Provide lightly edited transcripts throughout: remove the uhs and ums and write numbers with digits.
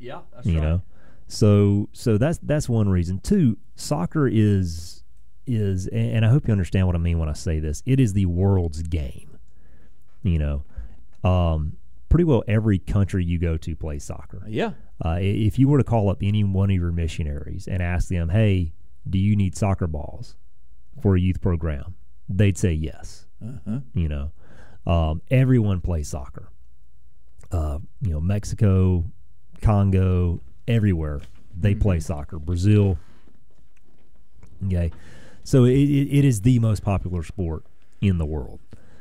Yeah, that's you right. know. So that's one reason. Two, soccer is, and I hope you understand what I mean when I say this. It is the world's game. You know, pretty well every country you go to plays soccer. Yeah. If you were to call up any one of your missionaries and ask them, "Hey, do you need soccer balls for a youth program?" They'd say yes. Uh-huh. You know, everyone plays soccer. You know, Mexico, Congo, everywhere they play soccer. Brazil. Okay, so it is the most popular sport in the world.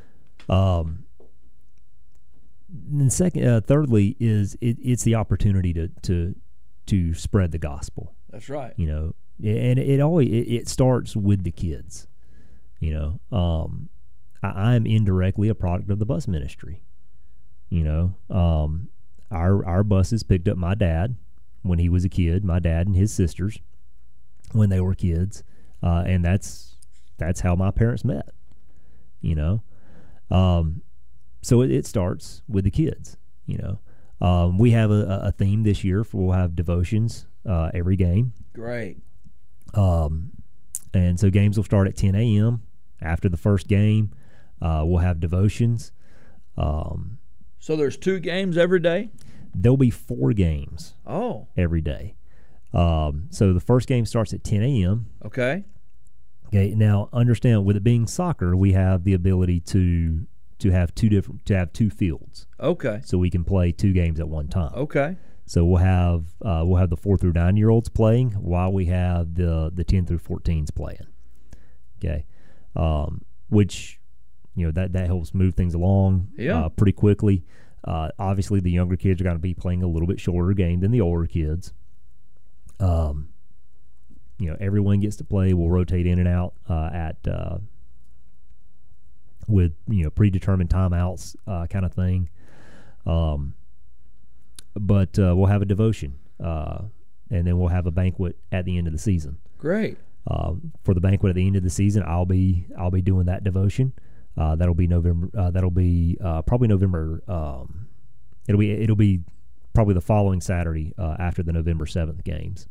And thirdly, is it's the opportunity to spread the gospel. That's right. You know, and it starts with the kids. You know, I'm indirectly a product of the bus ministry. You know, our buses picked up my dad when he was a kid, my dad and his sisters when they were kids, and that's how my parents met. You know, so it starts with the kids. You know, we have a theme this year. We'll have devotions every game. Great. And so games will start at 10 a.m. After the first game, we'll have devotions. So there's 2 games every day? There'll be 4 games every day. So the first game starts at 10 a.m. Okay. Okay. Now understand, with it being soccer, we have the ability to have 2 fields. Okay. So we can play 2 games at one time. Okay. So we'll have the 4 through 9 year olds playing while we have the 10 through 14s playing. Okay. Which, you know, that helps move things along pretty quickly. Obviously, the younger kids are going to be playing a little bit shorter game than the older kids. You know, everyone gets to play. We'll rotate in and out with, you know, predetermined timeouts kind of thing. But we'll have a devotion, and then we'll have a banquet at the end of the season. Great. For the banquet at the end of the season, I'll be doing that devotion. That'll be November. That'll be probably November. It'll be probably the following Saturday after the November 7th games.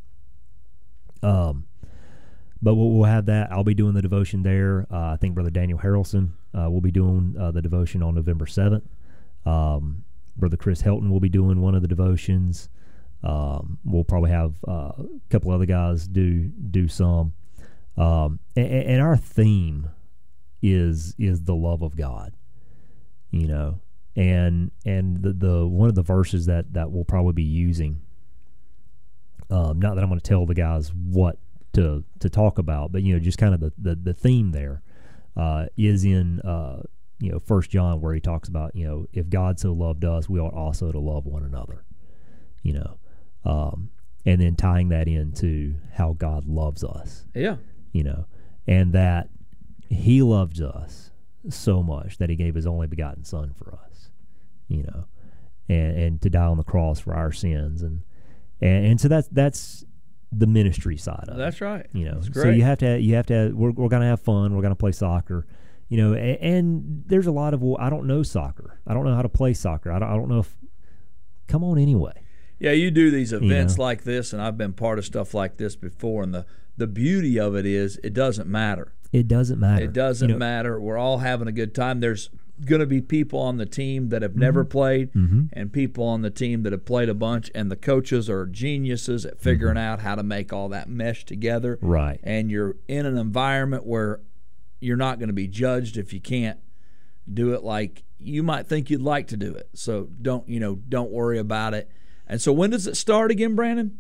But we'll have that. I'll be doing the devotion there. I think Brother Daniel Harrelson will be doing the devotion on November 7th. Brother Chris Helton will be doing one of the devotions. We'll probably have a couple other guys do some. And our theme is the love of God, you know, and the one of the verses that we'll probably be using. Not that I'm going to tell the guys what to talk about, but, you know, just kind of the theme there is in 1 John, where he talks about, you know, if God so loved us, we ought also to love one another, you know, and then tying that into how God loves us, you know, and that He loves us so much that He gave His only begotten Son for us, you know, and to die on the cross for our sins, and so that's the ministry side of it. That's right. You know, that's great. so you have to. We're going to have fun. We're going to play soccer. You know, and there's a lot of, well, I don't know soccer. I don't know how to play soccer. I don't know if. Come on anyway. Yeah, you do these events like this, and I've been part of stuff like this before. And the beauty of it is, it doesn't matter. It doesn't matter. It doesn't matter. We're all having a good time. There's going to be people on the team that have never played, and people on the team that have played a bunch, and the coaches are geniuses at figuring out how to make all that mesh together. Right. And you're in an environment where you're not going to be judged if you can't do it like you might think you'd like to do it. So don't worry about it. And so when does it start again, Brandon?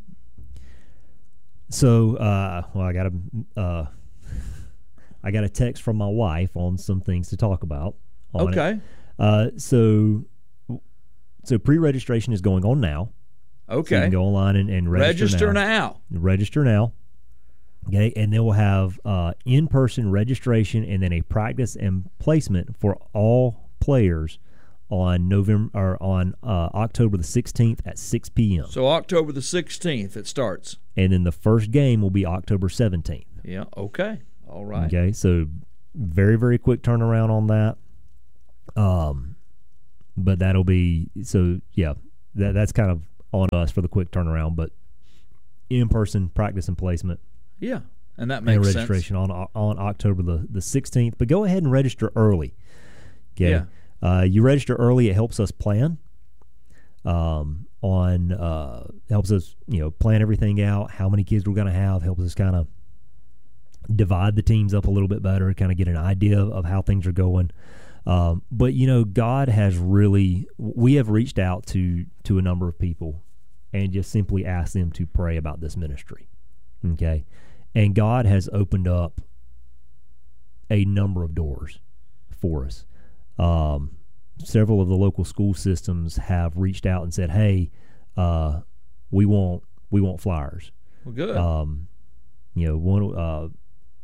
So I got a text from my wife on some things to talk about. Okay. So pre-registration is going on now. Okay. So you can go online and register now. Register now. Okay, and then we'll have in-person registration and then a practice and placement for all players on October the 16th at 6 p.m. So October the 16th it starts. And then the first game will be October 17th. Yeah, okay. All right. Okay, so very, very quick turnaround on that. But that'll be, so yeah, that's kind of on us for the quick turnaround, but in-person practice and placement. Yeah, and that makes registration on October the 16th. But go ahead and register early. Okay. Yeah. You register early, it helps us plan. Helps us, plan everything out, how many kids we're going to have, helps us kind of divide the teams up a little bit better, kind of get an idea of how things are going. But God has we have reached out to a number of people and just simply asked them to pray about this ministry. Okay. And God has opened up a number of doors for us. Several of the local school systems have reached out and said, "Hey, we want flyers." Well, good. One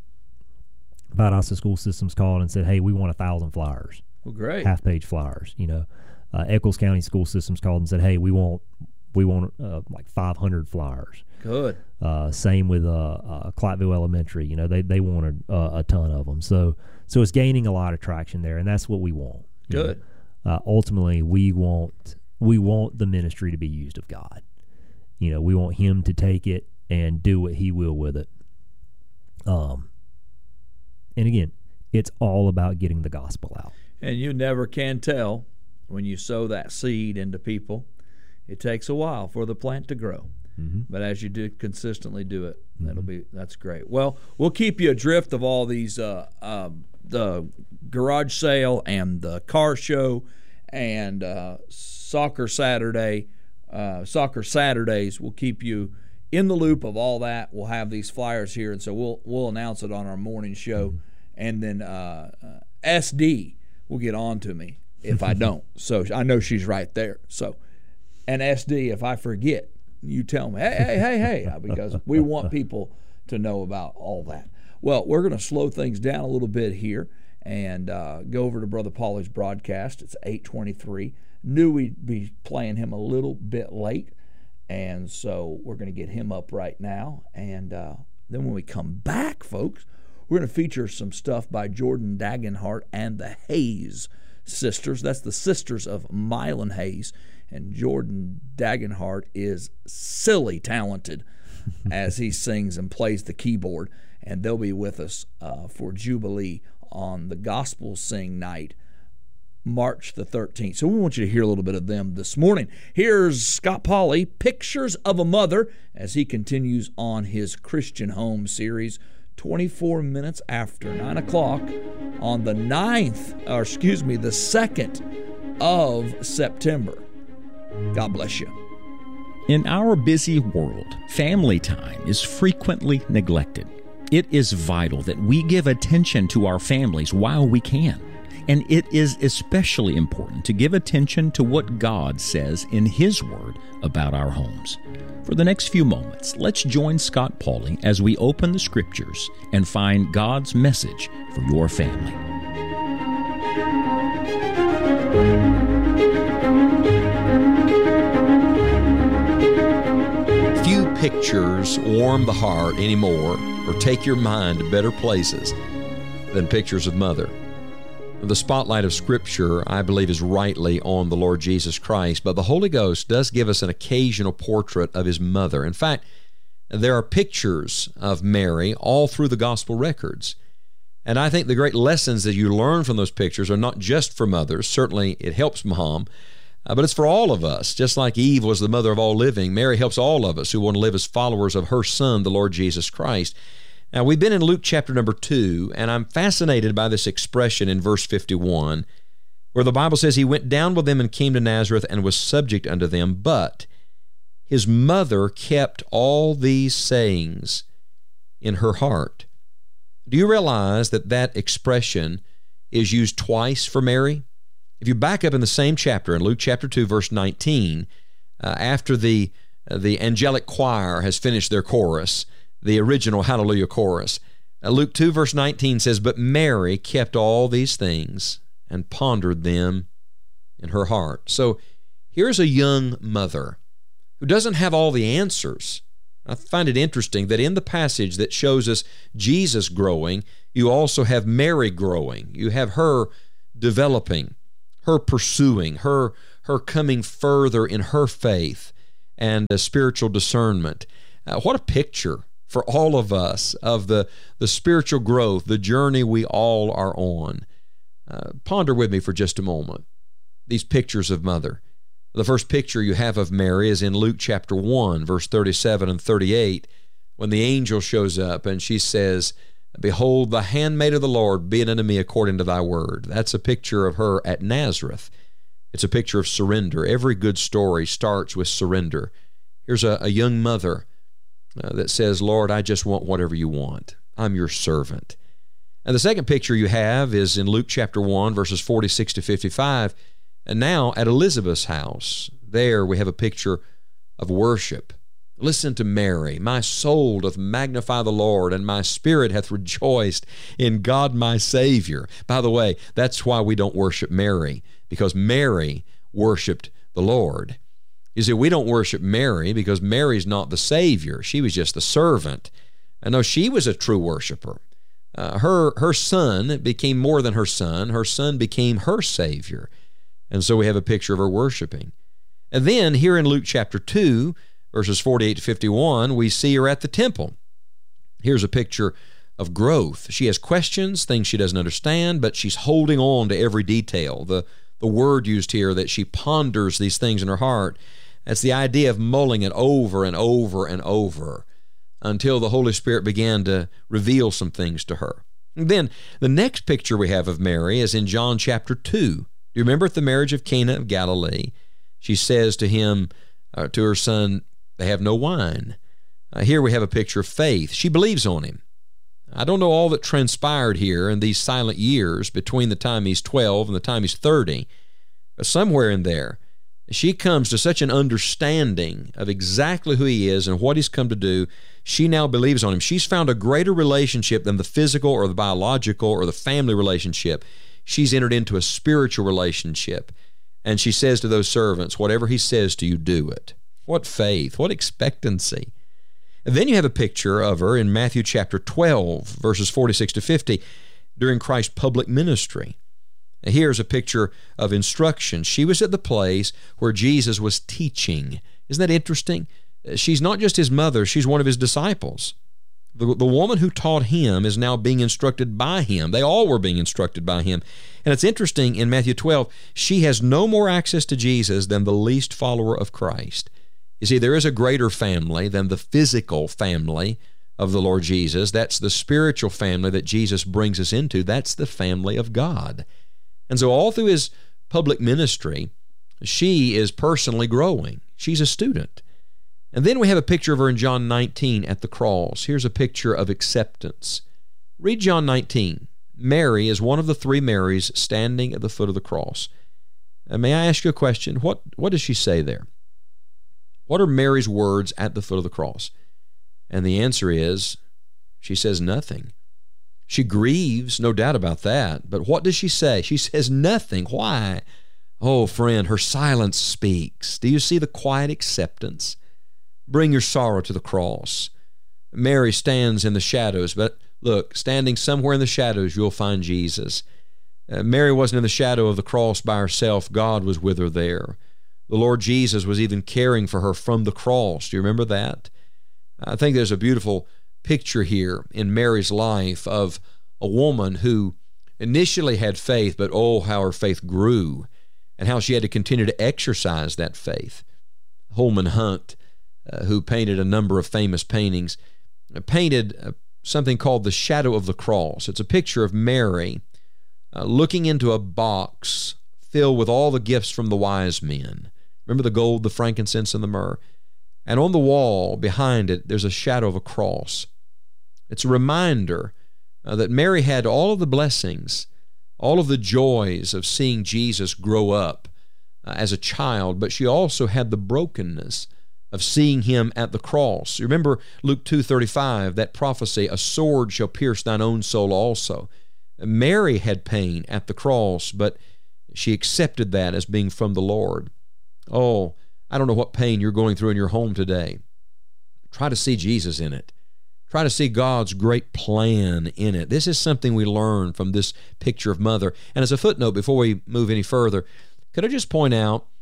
Valdosta School Systems called and said, "Hey, we want 1,000 flyers." Well, great. Half-page flyers. Eccles County School Systems called and said, "Hey, we want like 500 flyers." Good. Same with Clarkville Elementary. They wanted a ton of them. So it's gaining a lot of traction there, and that's what we want. Good. Ultimately, we want the ministry to be used of God. We want Him to take it and do what He will with it. And again, it's all about getting the gospel out. And you never can tell when you sow that seed into people. It takes a while for the plant to grow. Mm-hmm. But as you do consistently do it, that's great. Well, we'll keep you adrift of all these the garage sale and the car show and soccer Saturdays. We'll keep you in the loop of all that. We'll have these flyers here, and so we'll announce it on our morning show. Mm-hmm. And then SD will get on to me if I don't. So I know she's right there. So, and SD, if I forget, you tell me, hey, because we want people to know about all that. Well, we're going to slow things down a little bit here and go over to Brother Paulie's broadcast. It's 8:23. Knew we'd be playing him a little bit late, and so we're going to get him up right now. And then when we come back, folks, we're going to feature some stuff by Jordan Dagenhart and the Hayes sisters. That's the sisters of Mylan Hayes. And Jordan Dagenhart is silly talented as he sings and plays the keyboard. And they'll be with us for Jubilee on the Gospel Sing Night, March the 13th. So we want you to hear a little bit of them this morning. Here's Scott Paulie, Pictures of a Mother, as he continues on his Christian Home series, 24 minutes after 9 o'clock on the 2nd of September. God bless you. In our busy world, family time is frequently neglected. It is vital that we give attention to our families while we can. And it is especially important to give attention to what God says in His Word about our homes. For the next few moments, let's join Scott Paulie as we open the Scriptures and find God's message for your family. Few pictures warm the heart anymore or take your mind to better places than pictures of Mother. The spotlight of Scripture, I believe, is rightly on the Lord Jesus Christ, but the Holy Ghost does give us an occasional portrait of His mother. In fact, there are pictures of Mary all through the gospel records. And I think the great lessons that you learn from those pictures are not just for mothers. Certainly it helps Mom, but it's for all of us. Just like Eve was the mother of all living, Mary helps all of us who want to live as followers of her Son, the Lord Jesus Christ. Now, we've been in Luke chapter number 2, and I'm fascinated by this expression in verse 51, where the Bible says, He went down with them and came to Nazareth and was subject unto them, but His mother kept all these sayings in her heart. Do you realize that that expression is used twice for Mary? If you back up in the same chapter, in Luke chapter 2, verse 19, after the angelic choir has finished their chorus, the original Hallelujah chorus, Luke 2, verse 19 says, But Mary kept all these things and pondered them in her heart. So here's a young mother who doesn't have all the answers. I find it interesting that in the passage that shows us Jesus growing, you also have Mary growing. You have her developing, her pursuing, her coming further in her faith. and spiritual discernment. What a picture for all of us of the spiritual growth, the journey we all are on. Ponder with me for just a moment these pictures of mother. The first picture you have of Mary is in Luke chapter 1, verse 37 and 38, when the angel shows up and she says, "Behold, the handmaid of the Lord, be it unto me according to thy word." That's a picture of her at Nazareth. It's a picture of surrender. Every good story starts with surrender. Here's a young mother that says, "Lord, I just want whatever you want. I'm your servant." And the second picture you have is in Luke chapter 1, verses 46 to 55. And now at Elizabeth's house, there we have a picture of worship. Listen to Mary. "My soul doth magnify the Lord, and my spirit hath rejoiced in God my Savior." By the way, that's why we don't worship Mary, because Mary worshiped the Lord. You see, we don't worship Mary because Mary's not the Savior. She was just the servant. And no, she was a true worshiper. Her son became more than her son. Her son became her Savior. And so we have a picture of her worshiping. And then here in Luke chapter 2, verses 48 to 51, we see her at the temple. Here's a picture of growth. She has questions, things she doesn't understand, but she's holding on to every detail. The word used here, that she ponders these things in her heart, that's the idea of mulling it over and over and over until the Holy Spirit began to reveal some things to her. And then the next picture we have of Mary is in John chapter 2. Do you remember at the marriage of Cana of Galilee? She says to him, to her son, "They have no wine." Here we have a picture of faith. She believes on him. I don't know all that transpired here in these silent years between the time he's 12 and the time he's 30, but somewhere in there, she comes to such an understanding of exactly who he is and what he's come to do. She now believes on him. She's found a greater relationship than the physical or the biological or the family relationship. She's entered into a spiritual relationship. And she says to those servants, "Whatever he says to you, do it." What faith, what expectancy. And then you have a picture of her in Matthew chapter 12, verses 46 to 50, during Christ's public ministry. Now, here's a picture of instruction. She was at the place where Jesus was teaching. Isn't that interesting? She's not just his mother, she's one of his disciples. The woman who taught him is now being instructed by him. They all were being instructed by him. And it's interesting, in Matthew 12, she has no more access to Jesus than the least follower of Christ. You see, there is a greater family than the physical family of the Lord Jesus. That's the spiritual family that Jesus brings us into. That's the family of God. And so all through his public ministry, she is personally growing. She's a student. And then we have a picture of her in John 19 at the cross. Here's a picture of acceptance. Read John 19. Mary is one of the three Marys standing at the foot of the cross. May I ask you a question? What does she say there? What are Mary's words at the foot of the cross? And the answer is, she says nothing. She grieves, no doubt about that. But what does she say? She says nothing. Why? Oh, friend, her silence speaks. Do you see the quiet acceptance? Bring your sorrow to the cross. Mary stands in the shadows, but look, standing somewhere in the shadows, you'll find Jesus. Mary wasn't in the shadow of the cross by herself. God was with her there. The Lord Jesus was even caring for her from the cross. Do you remember that? I think there's a beautiful picture here in Mary's life of a woman who initially had faith, but oh, how her faith grew and how she had to continue to exercise that faith. Holman Hunt, who painted a number of famous paintings, painted something called The Shadow of the Cross. It's a picture of Mary looking into a box filled with all the gifts from the wise men. Remember the gold, the frankincense, and the myrrh? And on the wall behind it, there's a shadow of a cross. It's a reminder that Mary had all of the blessings, all of the joys of seeing Jesus grow up as a child, but she also had the brokenness of seeing him at the cross. You remember Luke 2:35, that prophecy, "A sword shall pierce thine own soul also." Mary had pain at the cross, but she accepted that as being from the Lord. Oh, I don't know what pain you're going through in your home today. Try to see Jesus in it. Try to see God's great plan in it. This is something we learn from this picture of mother. And as a footnote, before we move any further, could I just point out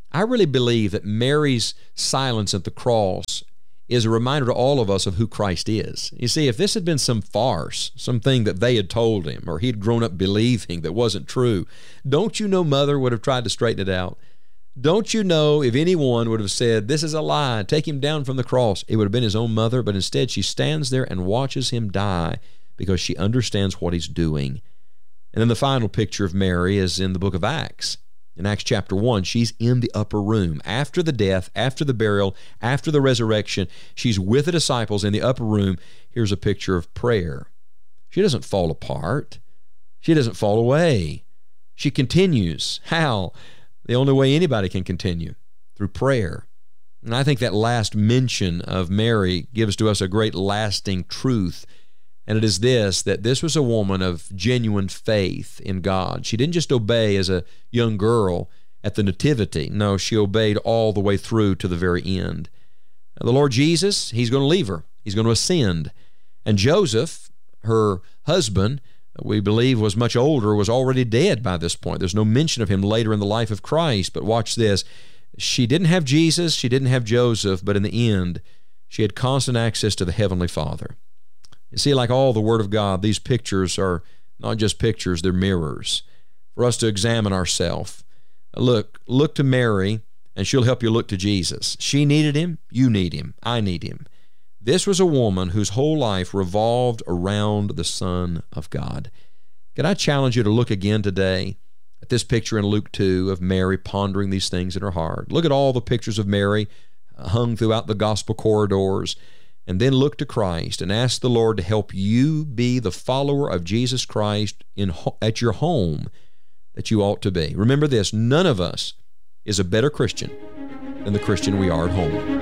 I really believe that Mary's silence at the cross is a reminder to all of us of who Christ is. You see, if this had been some farce, something that they had told him or he'd grown up believing that wasn't true, don't you know Mother would have tried to straighten it out? Don't you know if anyone would have said, this is a lie, take him down from the cross, it would have been his own mother, but instead she stands there and watches him die because she understands what he's doing. And then the final picture of Mary is in the book of Acts. In Acts chapter 1, she's in the upper room. After the death, after the burial, after the resurrection, she's with the disciples in the upper room. Here's a picture of prayer. She doesn't fall apart. She doesn't fall away. She continues. How? The only way anybody can continue, through prayer. And I think that last mention of Mary gives to us a great lasting truth. And it is this, that this was a woman of genuine faith in God. She didn't just obey as a young girl at the nativity. No, she obeyed all the way through to the very end. The Lord Jesus, he's going to leave her. He's going to ascend. And Joseph, her husband, we believe was much older, was already dead by this point. There's no mention of him later in the life of Christ. But watch this. She didn't have Jesus, she didn't have Joseph, but in the end, she had constant access to the Heavenly Father. You see, like all the Word of God, these pictures are not just pictures, they're mirrors for us to examine ourselves. Look to Mary, and she'll help you look to Jesus. She needed him, you need him, I need him. This was a woman whose whole life revolved around the Son of God. Can I challenge you to look again today at this picture in Luke 2 of Mary pondering these things in her heart? Look at all the pictures of Mary hung throughout the gospel corridors. And then look to Christ and ask the Lord to help you be the follower of Jesus Christ at your home that you ought to be. Remember this, none of us is a better Christian than the Christian we are at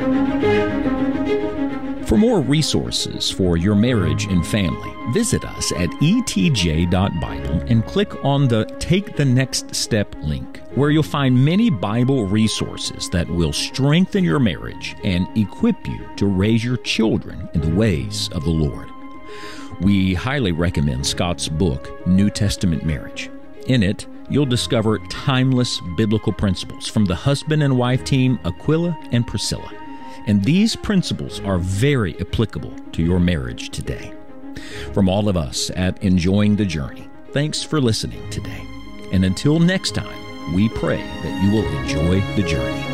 home. For more resources for your marriage and family, visit us at etj.bible and click on the Take the Next Step link, where you'll find many Bible resources that will strengthen your marriage and equip you to raise your children in the ways of the Lord. We highly recommend Scott's book, New Testament Marriage. In it, you'll discover timeless biblical principles from the husband and wife team Aquila and Priscilla. And these principles are very applicable to your marriage today. From all of us at Enjoying the Journey, thanks for listening today. And until next time, we pray that you will enjoy the journey.